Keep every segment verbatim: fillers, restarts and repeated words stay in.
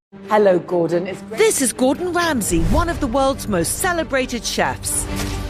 Hello, Gordon. It's great. This is Gordon Ramsay, one of the world's most celebrated chefs.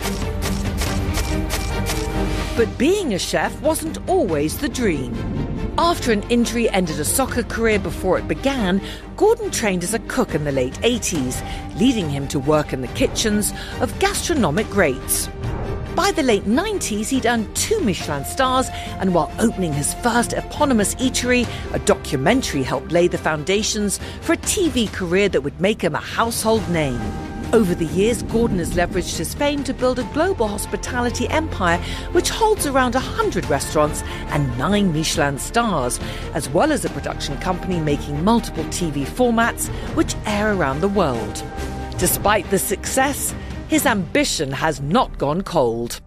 But being a chef wasn't always the dream. After an injury ended a soccer career before it began, Gordon trained as a cook in the late eighties, leading him to work in the kitchens of gastronomic greats. By the late nineties, he'd earned two Michelin stars, and while opening his first eponymous eatery, a documentary helped lay the foundations for a T V career that would make him a household name. Over the years, Gordon has leveraged his fame to build a global hospitality empire which holds around one hundred restaurants and nine Michelin stars, as well as a production company making multiple T V formats which air around the world. Despite the success, his ambition has not gone cold.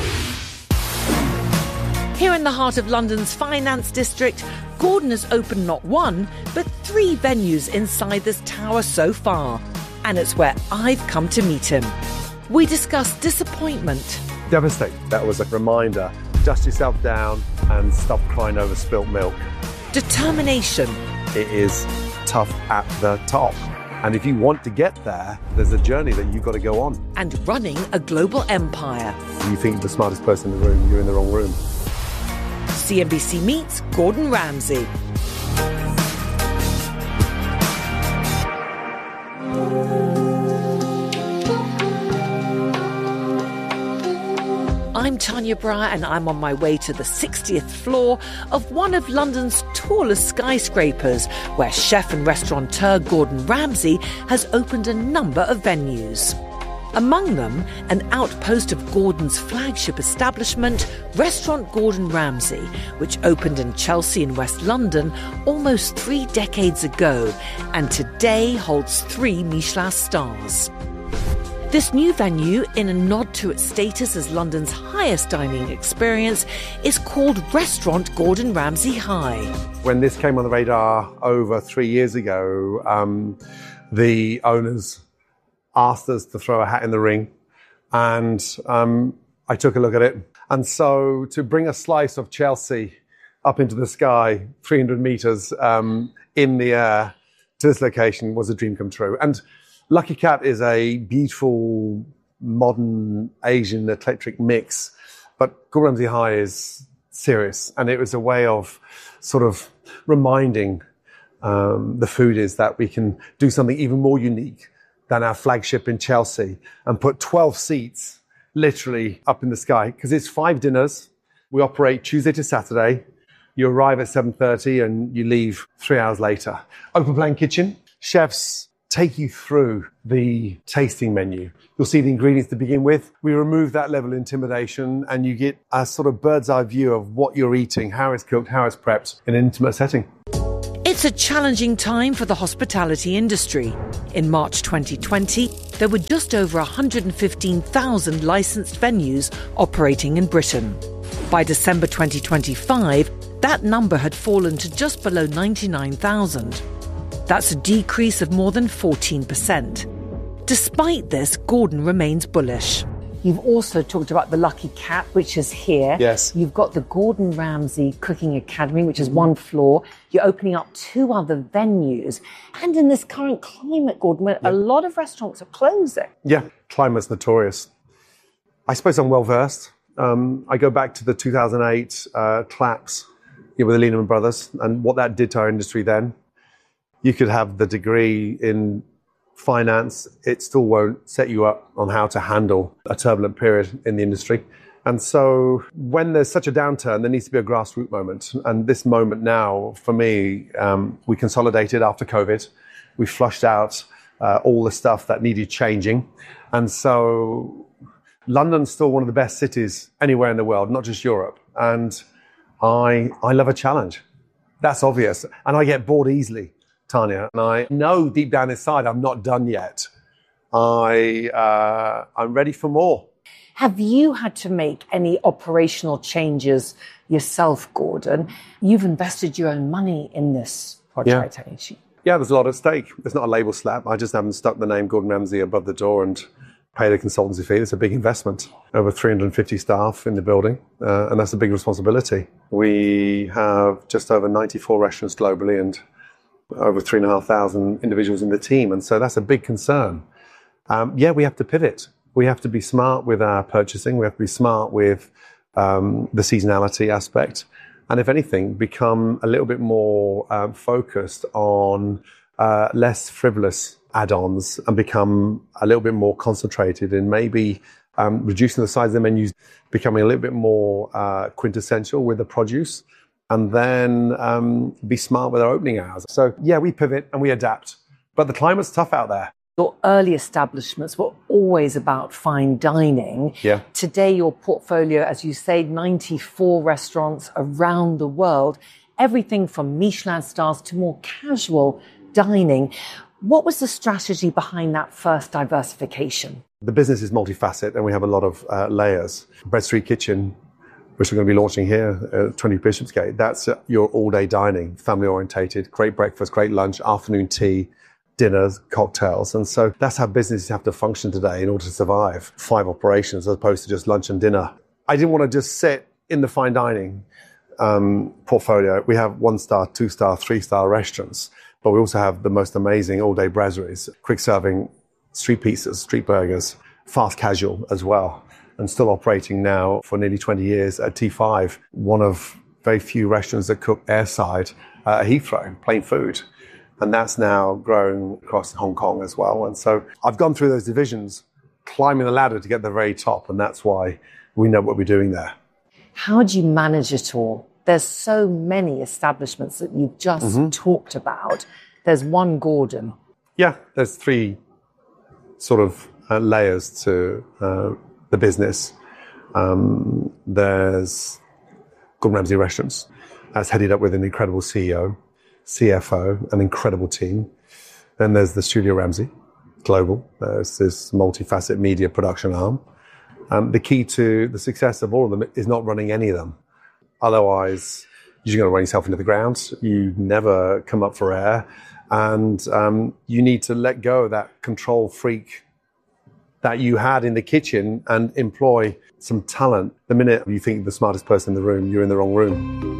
Here in the heart of London's finance district, Gordon has opened not one, but three venues inside this tower so far. And it's where I've come to meet him. We discuss disappointment. Devastating. That was a reminder. Dust yourself down and stop crying over spilt milk. Determination. It is tough at the top. And if you want to get there, there's a journey that you've got to go on. And running a global empire. You think you're the smartest person in the room, you're in the wrong room. C N B C meets Gordon Ramsay. I'm Tanya Breyer, and I'm on my way to the sixtieth floor of one of London's tallest skyscrapers, where chef and restaurateur Gordon Ramsay has opened a number of venues. Among them, an outpost of Gordon's flagship establishment, Restaurant Gordon Ramsay, which opened in Chelsea in West London almost three decades ago, and today holds three Michelin stars. This new venue, in a nod to its status as London's highest dining experience, is called Restaurant Gordon Ramsay High. When this came on the radar over three years ago, um, the owners asked us to throw a hat in the ring, and um, I took a look at it. And so to bring a slice of Chelsea up into the sky, three hundred metres um, in the air to this location was a dream come true. And Lucky Cat is a beautiful, modern, Asian eclectic mix, but Gordon Ramsay High is serious. And it was a way of sort of reminding um, the foodies that we can do something even more unique than our flagship in Chelsea and put twelve seats literally up in the sky, because it's five dinners. We operate Tuesday to Saturday. You arrive at seven thirty and you leave three hours later. Open plan kitchen. Chefs take you through the tasting menu. You'll see the ingredients to begin with. We remove that level of intimidation and you get a sort of bird's eye view of what you're eating, how it's cooked, how it's prepped in an intimate setting. It's a challenging time for the hospitality industry. In March twenty twenty, there were just over one hundred fifteen thousand licensed venues operating in Britain. By December twenty twenty-five, that number had fallen to just below ninety-nine thousand. That's a decrease of more than fourteen percent. Despite this, Gordon remains bullish. You've also talked about the Lucky Cat, which is here. Yes. You've got the Gordon Ramsay Cooking Academy, which is one floor. You're opening up two other venues. And in this current climate, Gordon, where yeah. a lot of restaurants are closing. Yeah, climate's notorious. I suppose I'm well versed. Um, I go back to the two thousand eight uh, collapse with the Lehman Brothers and what that did to our industry then. You could have the degree in finance, it still won't set you up on how to handle a turbulent period in the industry. And so when there's such a downturn, there needs to be a grassroots moment. And this moment now, for me, um, we consolidated after COVID. We flushed out uh, all the stuff that needed changing. And so London's still one of the best cities anywhere in the world, not just Europe. And I I love a challenge. That's obvious. And I get bored easily, Tanya. And I know deep down inside I'm not done yet. I, uh, I'm ready for more. Have you had to make any operational changes yourself, Gordon? You've invested your own money in this project, haven't you? Yeah, there's a lot at stake. It's not a label slap. I just haven't stuck the name Gordon Ramsay above the door and paid a consultancy fee. It's a big investment. Over three hundred fifty staff in the building, uh, and that's a big responsibility. We have just over ninety-four restaurants globally, and over three and a half thousand individuals in the team. And so that's a big concern. Um, yeah, we have to pivot. We have to be smart with our purchasing. We have to be smart with um, the seasonality aspect. And if anything, become a little bit more um, focused on uh, less frivolous add-ons and become a little bit more concentrated in maybe um, reducing the size of the menus, becoming a little bit more uh, quintessential with the produce, and then um, be smart with our opening hours. So yeah, we pivot and we adapt, but the climate's tough out there. Your early establishments were always about fine dining. Yeah. Today, your portfolio, as you say, ninety-four restaurants around the world, everything from Michelin stars to more casual dining. What was the strategy behind that first diversification? The business is multifaceted and we have a lot of uh, layers. Bread Street Kitchen, which we're going to be launching here at twenty Bishopsgate, that's uh, your all-day dining, family-orientated, great breakfast, great lunch, afternoon tea, dinners, cocktails. And so that's how businesses have to function today in order to survive. Five operations as opposed to just lunch and dinner. I didn't want to just sit in the fine dining um, portfolio. We have one-star, two-star, three-star restaurants, but we also have the most amazing all-day brasseries, quick-serving street pizzas, street burgers, fast casual as well, and still operating now for nearly twenty years at T five, one of very few restaurants that cook airside uh, at Heathrow, plain food. And that's now growing across Hong Kong as well. And so I've gone through those divisions, climbing the ladder to get to the very top. And that's why we know what we're doing there. How do you manage it all? There's so many establishments that you've just mm-hmm. talked about. There's one Gordon. Yeah, there's three sort of uh, layers to uh, the business. Um, there's Gordon Ramsay Restaurants. That's headed up with an incredible C E O. C F O, an incredible team. Then there's the Studio Ramsay Global. There's this multifaceted media production arm. Um, the key to the success of all of them is not running any of them. Otherwise, you're going to run yourself into the ground. You never come up for air. And um, you need to let go of that control freak that you had in the kitchen and employ some talent. The minute you think you're the smartest person in the room, you're in the wrong room.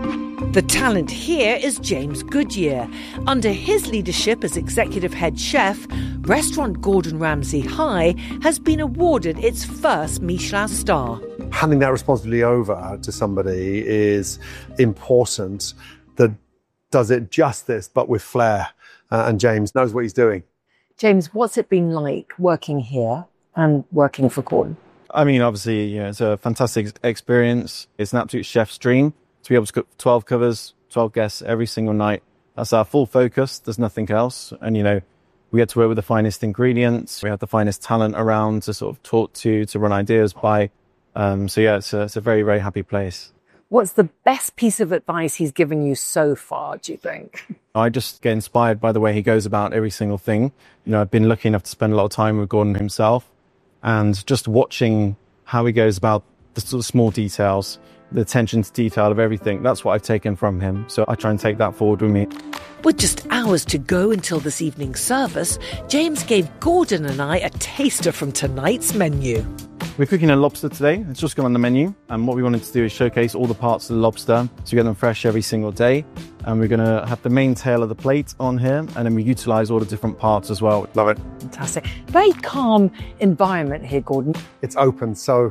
The talent here is James Goodyear. Under his leadership as executive head chef, restaurant Gordon Ramsay High has been awarded its first Michelin star. Handing that responsibility over to somebody is important that does it justice, but with flair. Uh, and James knows what he's doing. James, what's it been like working here and working for Gordon? I mean, obviously, you know, it's a fantastic experience. It's an absolute chef's dream to be able to cook twelve covers, twelve guests every single night. That's our full focus. There's nothing else. And, you know, we get to work with the finest ingredients. We have the finest talent around to sort of talk to, to run ideas by. Um, so, yeah, it's a, it's a very, very happy place. What's the best piece of advice he's given you so far, do you think? I just get inspired by the way he goes about every single thing. You know, I've been lucky enough to spend a lot of time with Gordon himself, and just watching how he goes about the sort of small details, the attention to detail of everything. That's what I've taken from him. So I try and take that forward with me. With just hours to go until this evening's service, James gave Gordon and I a taster from tonight's menu. We're cooking a lobster today. It's just gone on the menu. And what we wanted to do is showcase all the parts of the lobster so we get them fresh every single day. And we're going to have the main tail of the plate on here. And then we utilise all the different parts as well. Love it. Fantastic. Very calm environment here, Gordon. It's open, so